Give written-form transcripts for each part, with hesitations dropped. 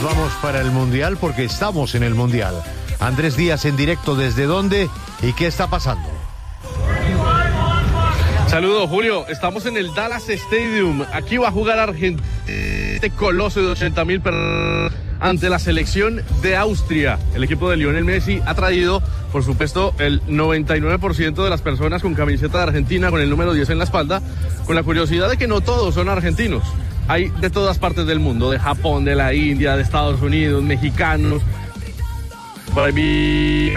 Nos vamos para el Mundial porque estamos en el Mundial. Andrés Díaz en directo, ¿desde dónde y qué está pasando? Saludos, Julio. Estamos en el Dallas Stadium. Aquí va a jugar Argentina, este coloso de 80,000 personas ante la selección de Austria. El equipo de Lionel Messi ha traído, por supuesto, el 99% de las personas con camiseta de Argentina, con el número 10 en la espalda, con la curiosidad de que no todos son argentinos. Hay de todas partes del mundo, de Japón, de la India, de Estados Unidos, mexicanos. Por ahí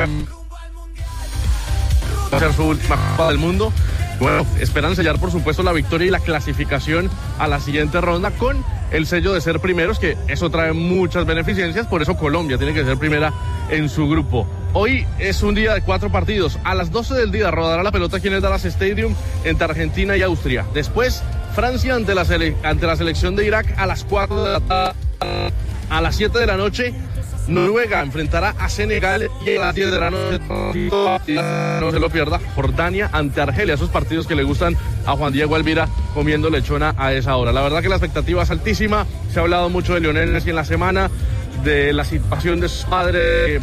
va a ser su última Copa del Mundo. Bueno, esperan sellar, por supuesto, la victoria y la clasificación a la siguiente ronda con el sello de ser primeros, que eso trae muchas beneficencias. Por eso Colombia tiene que ser primera en su grupo. Hoy es un día de 4 partidos. A las 12 del día rodará la pelota aquí en el Dallas Stadium entre Argentina y Austria. Después, Francia ante la selección de Irak a las 4 de la tarde. A las 7 de la noche, Noruega enfrentará a Senegal y a las 10 de la noche, no se lo pierda, Jordania ante Argelia. Esos partidos que le gustan a Juan Diego Alvira comiendo lechona a esa hora. La verdad que la expectativa es altísima. Se ha hablado mucho de Lionel Messi en la semana, de la situación de su padre,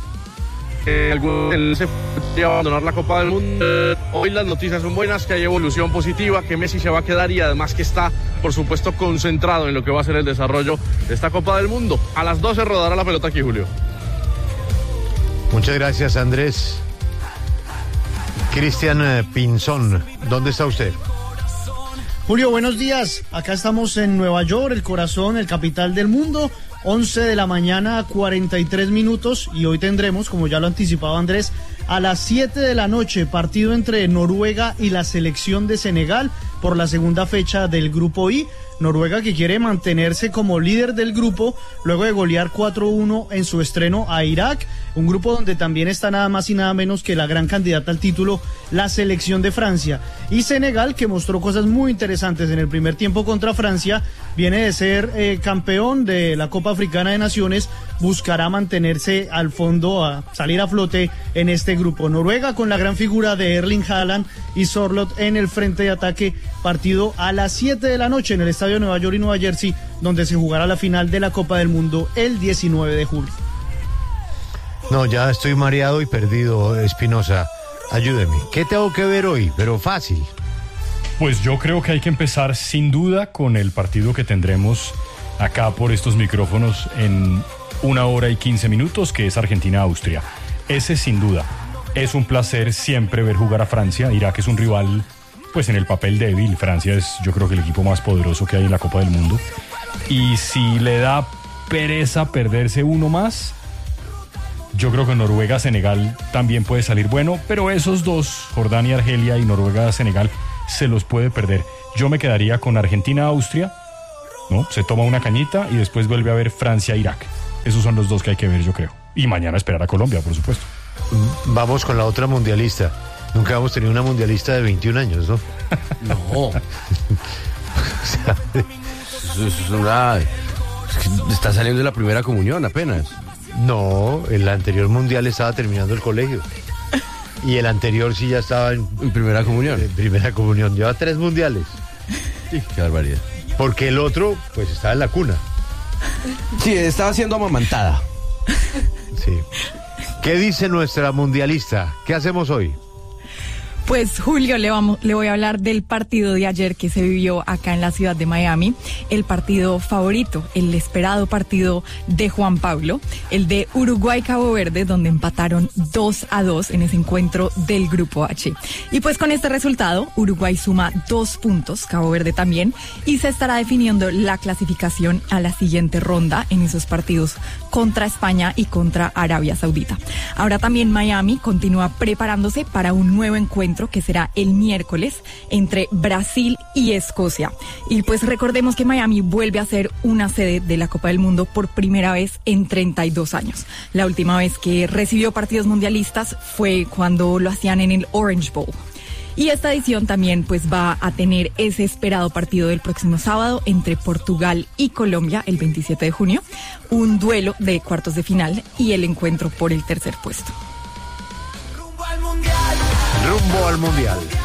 él se fue a abandonar la Copa del Mundo. Hoy las noticias son buenas, que hay evolución positiva, que Messi se va a quedar y además que está, por supuesto, concentrado en lo que va a ser el desarrollo de esta Copa del Mundo. A las 12 rodará la pelota aquí, Julio. Muchas gracias, Andrés. Cristian Pinzón, ¿dónde está usted? Julio, buenos días. Acá estamos en Nueva York, el corazón, el capital del mundo. 11 de la mañana, 43 minutos, y hoy tendremos, como ya lo anticipaba Andrés, a las 7 de la noche, partido entre Noruega y la selección de Senegal por la segunda fecha del Grupo I. Noruega, que quiere mantenerse como líder del grupo luego de golear 4-1 en su estreno a Irak, un grupo donde también está nada más y nada menos que la gran candidata al título, la selección de Francia. Y Senegal, que mostró cosas muy interesantes en el primer tiempo contra Francia, viene de ser campeón de la Copa Africana de Naciones, buscará mantenerse al fondo, a salir a flote en este grupo. Noruega con la gran figura de Erling Haaland y Sørloth en el frente de ataque, partido a las 7 de la noche en el estadio de Nueva York y Nueva Jersey, donde se jugará la final de la Copa del Mundo el 19 de julio. No, ya estoy mareado y perdido, Espinosa. Ayúdeme. ¿Qué tengo que ver hoy? Pero fácil. Pues yo creo que hay que empezar sin duda con el partido que tendremos acá por estos micrófonos en 1 hora y 15 minutos, que es Argentina-Austria. Ese sin duda. Es un placer siempre ver jugar a Francia. Irak es un rival, pues en el papel débil. Francia es, yo creo, que el equipo más poderoso que hay en la Copa del Mundo. Y si le da pereza perderse uno más, yo creo que Noruega-Senegal también puede salir bueno, pero esos dos, Jordania-Argelia y Noruega-Senegal, se los puede perder. Yo me quedaría con Argentina-Austria, ¿no? Se toma una cañita y después vuelve a ver Francia-Irak. Esos son los dos que hay que ver, yo creo. Y mañana esperar a Colombia, por supuesto. Vamos con la otra mundialista. Nunca hemos tenido una mundialista de 21 años, ¿no? No. O sea, es que está saliendo de la primera comunión apenas. No, el anterior mundial estaba terminando el colegio. Y el anterior sí ya estaba en primera comunión. En primera comunión. Lleva 3 mundiales. Sí, qué barbaridad. Porque el otro, pues, estaba en la cuna. Sí, estaba siendo amamantada. Sí. ¿Qué dice nuestra mundialista? ¿Qué hacemos hoy? Pues Julio, le voy a hablar del partido de ayer que se vivió acá en la ciudad de Miami, el partido favorito, el esperado partido de Juan Pablo, el de Uruguay-Cabo Verde, donde empataron 2-2 en ese encuentro del Grupo H. Y pues con este resultado, Uruguay suma 2 puntos, Cabo Verde también, y se estará definiendo la clasificación a la siguiente ronda en esos partidos contra España y contra Arabia Saudita. Ahora también Miami continúa preparándose para un nuevo encuentro que será el miércoles entre Brasil y Escocia. Y pues recordemos que Miami vuelve a ser una sede de la Copa del Mundo por primera vez en 32 años. La última vez que recibió partidos mundialistas fue cuando lo hacían en el Orange Bowl. Y esta edición también pues va a tener ese esperado partido del próximo sábado entre Portugal y Colombia el 27 de junio, un duelo de cuartos de final y el encuentro por el tercer puesto. Rumbo al Mundial.